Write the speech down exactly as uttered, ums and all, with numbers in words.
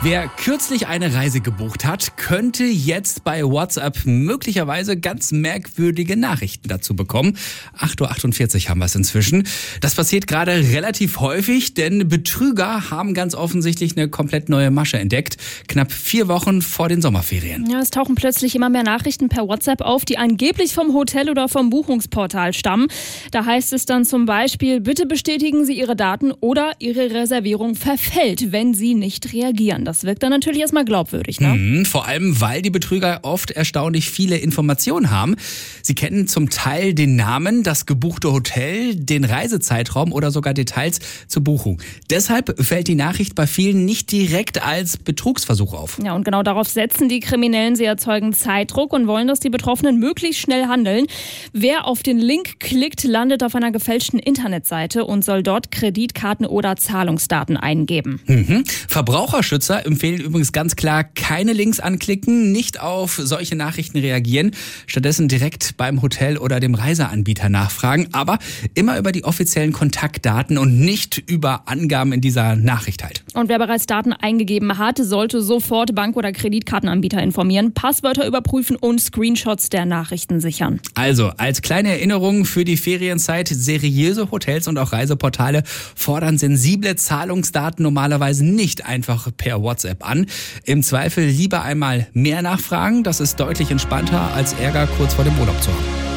Wer kürzlich eine Reise gebucht hat, könnte jetzt bei WhatsApp möglicherweise ganz merkwürdige Nachrichten dazu bekommen. acht Uhr achtundvierzig haben wir es inzwischen. Das passiert gerade relativ häufig, denn Betrüger haben ganz offensichtlich eine komplett neue Masche entdeckt. Knapp vier Wochen vor den Sommerferien. Ja, es tauchen plötzlich immer mehr Nachrichten per WhatsApp auf, die angeblich vom Hotel oder vom Buchungsportal stammen. Da heißt es dann zum Beispiel, bitte bestätigen Sie Ihre Daten oder Ihre Reservierung verfällt, wenn Sie nicht reagieren. Das wirkt dann natürlich erstmal glaubwürdig, ne? Mhm, vor allem, weil die Betrüger oft erstaunlich viele Informationen haben. Sie kennen zum Teil den Namen, das gebuchte Hotel, den Reisezeitraum oder sogar Details zur Buchung. Deshalb fällt die Nachricht bei vielen nicht direkt als Betrugsversuch auf. Ja, und genau darauf setzen die Kriminellen. Sie erzeugen Zeitdruck und wollen, dass die Betroffenen möglichst schnell handeln. Wer auf den Link klickt, landet auf einer gefälschten Internetseite und soll dort Kreditkarten oder Zahlungsdaten eingeben. Mhm. Verbraucherschützer empfehlen übrigens ganz klar, keine Links anklicken, nicht auf solche Nachrichten reagieren, stattdessen direkt beim Hotel oder dem Reiseanbieter nachfragen, aber immer über die offiziellen Kontaktdaten und nicht über Angaben in dieser Nachricht halt. Und wer bereits Daten eingegeben hat, sollte sofort Bank- oder Kreditkartenanbieter informieren, Passwörter überprüfen und Screenshots der Nachrichten sichern. Also, als kleine Erinnerung für die Ferienzeit, seriöse Hotels und auch Reiseportale fordern sensible Zahlungsdaten normalerweise nicht einfach per WhatsApp an. Im Zweifel lieber einmal mehr nachfragen, das ist deutlich entspannter als Ärger kurz vor dem Urlaub zu haben.